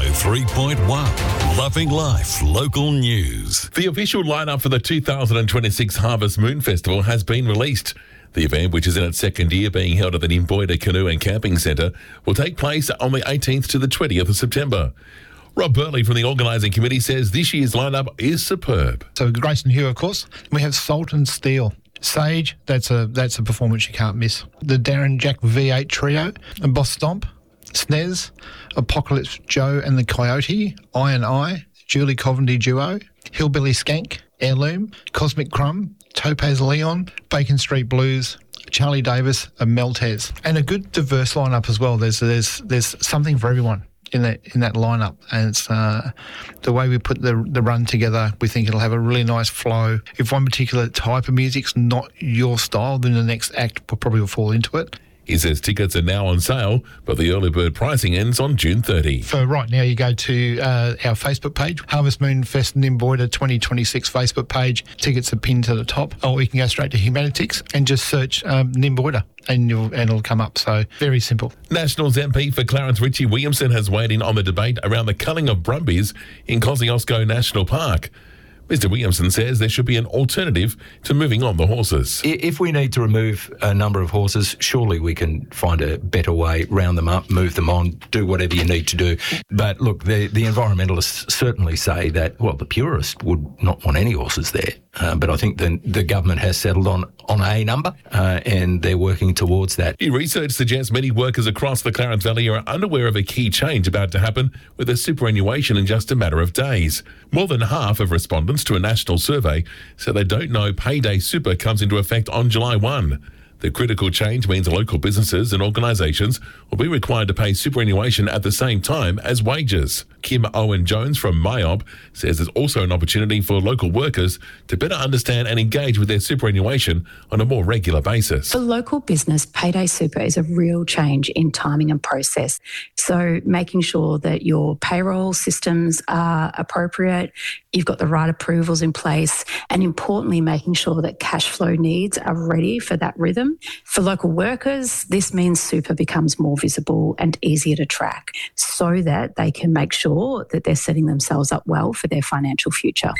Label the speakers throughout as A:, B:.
A: 103.1 Loving Life Local News.
B: The official lineup for the 2026 Harvest Moon Festival has been released. The event, which is in its second year being held at the Nimboida Canoe and Camping Centre, will take place on the 18th to the 20th of September. Rob Burley from the organising committee says this year's lineup is superb.
C: So Grayson Hugh, of course. We have Salt and Steel. Sage, that's a performance you can't miss. The Darren Jack V8 Trio, and Boss Stomp, Snez, Apocalypse Joe and the Coyote, I, Julie Coventry Duo, Hillbilly Skank, Heirloom, Cosmic Crumb, Topaz Leon, Bacon Street Blues, Charlie Davis and Meltez. And a good diverse lineup as well. There's something for everyone in that lineup, and it's the way we put the run together. We think it'll have a really nice flow. If one particular type of music's not your style, then the next act probably will fall into it.
B: He says tickets are now on sale, but the early bird pricing ends on June 30.
C: For right now, you go to our Facebook page, Harvest Moon Fest Nimboida 2026 Facebook page. Tickets are pinned to the top, or you can go straight to Humanitics and just search Nimboida, and it'll come up. So very simple.
B: Nationals MP for Clarence Ritchie Williamson has weighed in on the debate around the culling of brumbies in Kosciuszko National Park. Mr Williamson says there should be an alternative to moving on the horses.
D: If we need to remove a number of horses, surely we can find a better way, round them up, move them on, do whatever you need to do. But look, the environmentalists certainly say that, well, the purist would not want any horses there. But I think the government has settled on a number and they're working towards that.
B: New research suggests many workers across the Clarence Valley are unaware of a key change about to happen with a superannuation in just a matter of days. More than half of respondents to a national survey say they don't know payday super comes into effect on July 1. The critical change means local businesses and organisations will be required to pay superannuation at the same time as wages. Kim Owen-Jones from MYOB says there's also an opportunity for local workers to better understand and engage with their superannuation on a more regular basis.
E: For local business, payday super is a real change in timing and process. So making sure that your payroll systems are appropriate, you've got the right approvals in place, and importantly, making sure that cash flow needs are ready for that rhythm. For local workers, this means super becomes more visible and easier to track so that they can make sure that they're setting themselves up well for their financial future.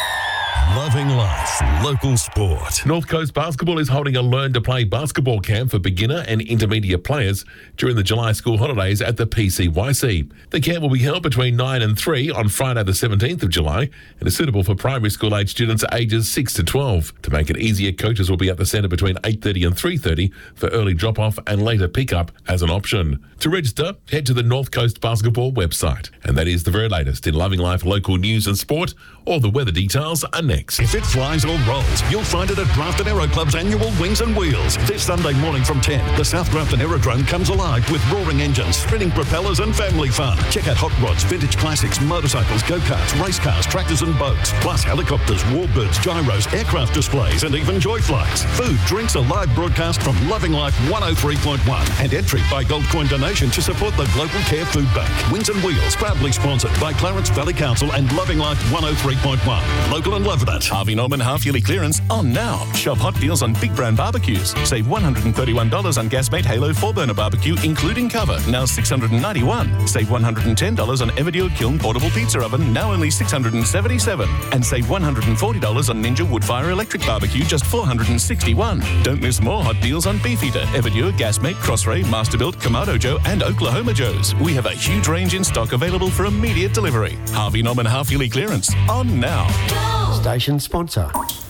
A: Loving Life Local Sport.
B: North Coast Basketball is holding a Learn to Play basketball camp for beginner and intermediate players during the July school holidays at the PCYC. The camp will be held between 9 and 3 on Friday the 17th of July and is suitable for primary school age students ages 6 to 12. To make it easier, coaches will be at the centre between 8:30 and 3:30 for early drop-off and later pick-up as an option. To register, head to the North Coast Basketball website. And that is the very latest in Loving Life local news and sport. All the weather details are next.
A: If it flies or rolls, you'll find it at Grafton Aero Club's annual Wings and Wheels. This Sunday morning from 10, the South Grafton Aerodrome comes alive with roaring engines, spinning propellers and family fun. Check out hot rods, vintage classics, motorcycles, go-karts, race cars, tractors and boats, plus helicopters, warbirds, gyros, aircraft displays and even joy flights. Food, drinks, a live broadcast from Loving Life 103.1 and entry by gold coin donation to support the Global Care Food Bank. Wings and Wheels, proudly sponsored by Clarence Valley Council and Loving Life 103.1. Local and love that.
F: Harvey Norman half-yearly clearance on now. Shop hot deals on big brand barbecues. Save $131 on Gasmate Halo 4-burner barbecue, including cover, now $691. Save $110 on Everdure Kiln portable pizza oven, now only $677. And save $140 on Ninja Woodfire electric barbecue, just $461. Don't miss more hot deals on Beefeater, Everdure, Gasmate, Crossray, Masterbuilt, Kamado Joe and Oklahoma Joe's. We have a huge range in stock available for immediate delivery. Harvey Norman half-yearly clearance on now.
G: Station sponsor.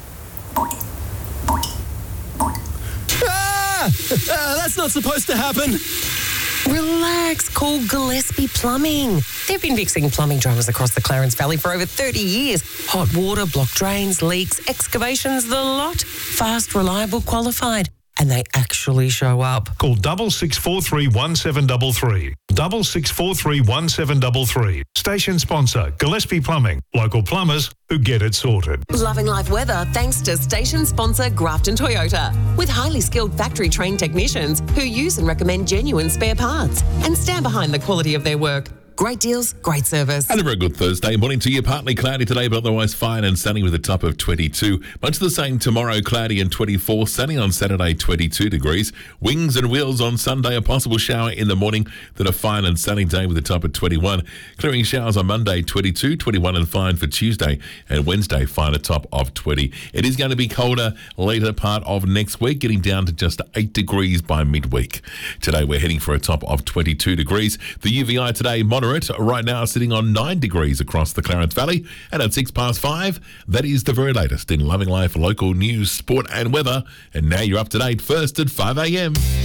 H: That's not supposed to happen.
I: Relax, call Gillespie Plumbing. They've been fixing plumbing dramas across the Clarence Valley for over 30 years. Hot water, blocked drains, leaks, excavations, the lot. Fast, reliable, qualified. And they actually show up.
J: Call 66431733. 66431733. Station sponsor, Gillespie Plumbing. Local plumbers who get it sorted.
I: Loving life weather thanks to station sponsor Grafton Toyota. With highly skilled factory-trained technicians who use and recommend genuine spare parts and stand behind the quality of their work. Great deals, great service.
B: And a very good Thursday morning to you. Partly cloudy today, but otherwise fine and sunny with a top of 22. Much the same tomorrow, cloudy and 24. Sunny on Saturday, 22 degrees. Wings and wheels on Sunday, a possible shower in the morning. Then a fine and sunny day with a top of 21. Clearing showers on Monday, 22, 21 and fine for Tuesday. And Wednesday, fine a top of 20. It is going to be colder later part of next week, getting down to just 8 degrees by midweek. Today, we're heading for a top of 22 degrees. The UVI today, moderate. Right now, sitting on 9 degrees across the Clarence Valley. And at 5:06, that is the very latest in Loving Life, local news, sport and weather. And now you're up to date first at 5 a.m.